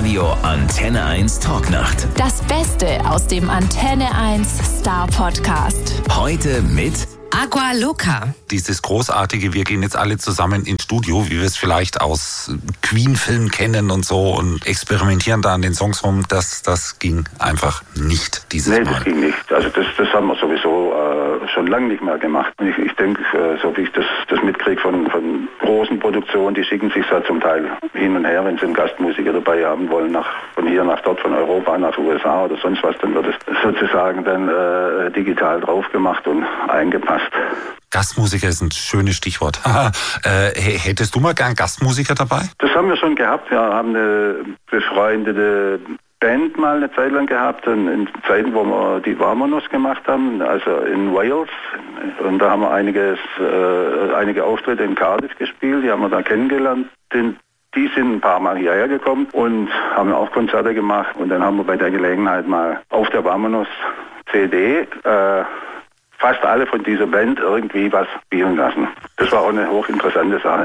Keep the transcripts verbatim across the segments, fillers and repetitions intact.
Live-Radio Antenne eins Talknacht. Das Beste aus dem Antenne eins Star Podcast. Heute mit Agua Loca. Dieses großartige, wir gehen jetzt alle zusammen ins Studio, wie wir es vielleicht aus Queen-Filmen kennen und so und experimentieren da an den Songs rum, das, das ging einfach nicht dieses nee, Mal. Nee, das ging nicht. Also das, das haben wir sowieso äh, schon lange nicht mehr gemacht. Ich, ich denke, äh, so wie ich das, das mitkriege von, von großen Produktionen, die schicken sich ja zum Teil hin und her, wenn sie einen Gastmusiker dabei haben wollen, nach, von hier nach dort, von Europa nach U S A oder sonst was, dann wird es sozusagen dann äh, digital drauf gemacht und eingepasst. Gastmusiker ist ein schönes Stichwort. äh, hättest du mal gern Gastmusiker dabei? Das haben wir schon gehabt. Wir haben eine befreundete Band mal eine Zeit lang gehabt, in, in Zeiten, wo wir die Vamonos gemacht haben, also in Wales. Und da haben wir einiges, äh, einige Auftritte in Cardiff gespielt, die haben wir da kennengelernt. Den, die sind ein paar Mal hierher gekommen und haben auch Konzerte gemacht. Und dann haben wir bei der Gelegenheit mal auf der Vamonos C D äh, fast alle von dieser Band irgendwie was spielen lassen. Das war auch eine hochinteressante Sache.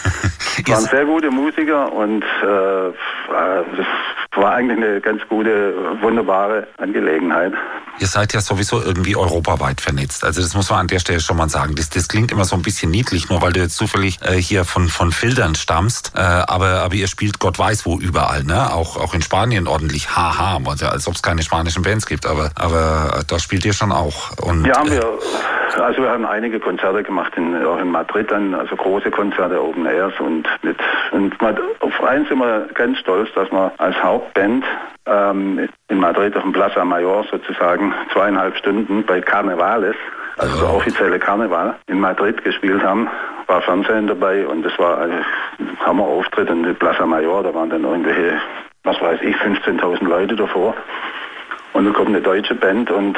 Es waren sehr gute Musiker und äh, das war eigentlich eine ganz gute, wunderbare Angelegenheit. Ihr seid ja sowieso irgendwie europaweit vernetzt. Also das muss man an der Stelle schon mal sagen. Das, das klingt immer so ein bisschen niedlich, nur weil du jetzt zufällig äh, hier von, von Filtern stammst. Äh, aber, aber ihr spielt Gott weiß wo überall, ne? Auch, auch in Spanien ordentlich. Haha, also, als ob es keine spanischen Bands gibt. Aber, aber da spielt ihr schon auch. Und, ja, haben wir. Also wir haben einige Konzerte gemacht, in, auch in Madrid dann, also große Konzerte, Open Airs und mit, und auf eins sind wir ganz stolz, dass wir als Hauptband ähm, in Madrid auf dem Plaza Mayor sozusagen zweieinhalb Stunden bei Carnavales, also der offizielle Karneval, in Madrid gespielt haben. War Fernsehen dabei und das war ein Hammerauftritt in der Plaza Mayor, da waren dann irgendwelche, was weiß ich, fünfzehntausend Leute davor. Und dann kommt eine deutsche Band und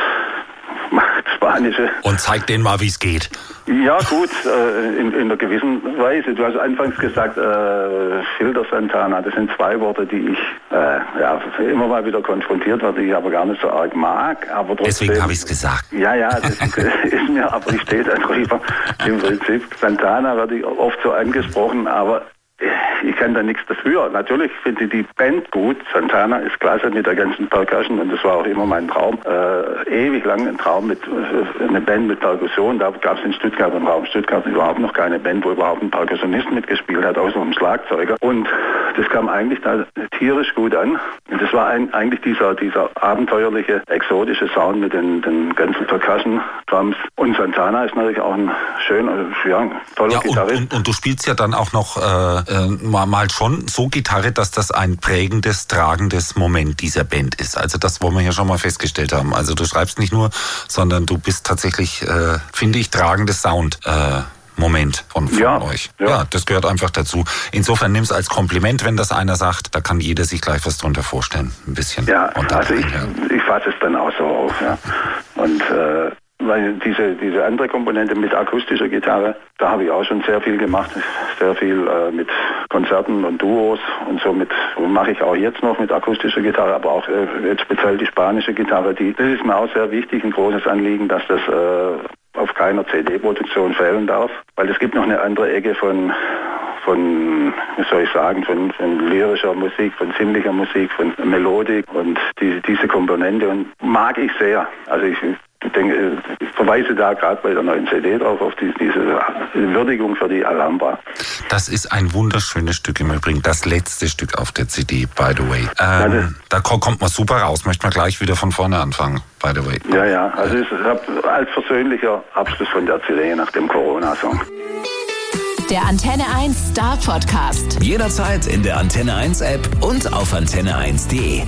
macht spanische. Und zeigt denen mal, wie es geht. Ja gut, äh, in, in einer gewissen Weise. Du hast anfangs gesagt, äh, Filter Santana, das sind zwei Worte, die ich äh, ja, immer mal wieder konfrontiert werde, die ich aber gar nicht so arg mag. Aber trotzdem, deswegen habe ich es gesagt. Ja, ja, das ist mir, aber ich stehe da drüber. Im Prinzip, Santana werde ich oft so angesprochen, aber ich kann da nichts dafür. Natürlich finde ich die Band gut. Santana ist klasse mit der ganzen Percussion und das war auch immer mein Traum. Äh, ewig lang ein Traum mit äh, eine Band mit Perkussion. Da gab es in Stuttgart im Raum Stuttgart überhaupt noch keine Band, wo überhaupt ein Perkussionist mitgespielt hat, außer einem Schlagzeuger. Und das kam eigentlich da tierisch gut an. Und das war ein, eigentlich dieser, dieser abenteuerliche, exotische Sound mit den, den ganzen Percussion-Drums. Und Santana ist natürlich auch ein schöner, ja, toller ja, Gitarrist. Und, und, und du spielst ja dann auch noch äh, äh, mal, mal schon so Gitarre, dass das ein prägendes, tragendes Moment dieser Band ist. Also das wollen wir ja schon mal festgestellt haben. Also du schreibst nicht nur, sondern du bist tatsächlich, äh, finde ich, tragendes Sound. Äh, Moment von, von ja, euch. Ja. ja, das gehört einfach dazu. Insofern nimm es als Kompliment, wenn das einer sagt, da kann jeder sich gleich was drunter vorstellen. Ein bisschen. Ja, also ich, ja. ich fasse es dann auch so auf. Ja. Und äh, weil diese, diese andere Komponente mit akustischer Gitarre, da habe ich auch schon sehr viel gemacht. Sehr viel äh, mit Konzerten und Duos und so mit, mache ich auch jetzt noch mit akustischer Gitarre, aber auch äh, jetzt speziell die spanische Gitarre, die, das ist mir auch sehr wichtig, ein großes Anliegen, dass das äh, auf keiner C D-Produktion fehlen darf, weil es gibt noch eine andere Ecke von, von wie soll ich sagen, von, von lyrischer Musik, von sinnlicher Musik, von Melodik und die, diese Komponente und mag ich sehr. Also ich Ich denke, ich verweise da gerade bei der neuen C D drauf auf die, diese Würdigung für die Alhambra. Das ist ein wunderschönes Stück im Übrigen, das letzte Stück auf der C D, by the way. Ähm, ja, da kommt man super raus, möchte man gleich wieder von vorne anfangen, by the way. Ja, ja, also es ist als versöhnlicher Abschluss von der C D nach dem Corona-Song. Der Antenne eins Star Podcast. Jederzeit in der Antenne eins App und auf antenne eins punkt de.